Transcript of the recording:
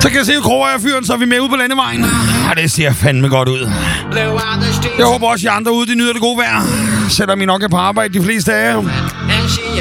Så kan jeg se, at Kroger er fyren, så er vi med ud på landevejen. Det ser fandme godt ud. Jeg håber også, at I andre ude, de nyder det gode vejr. Selvom I nok er på arbejde de fleste af jer.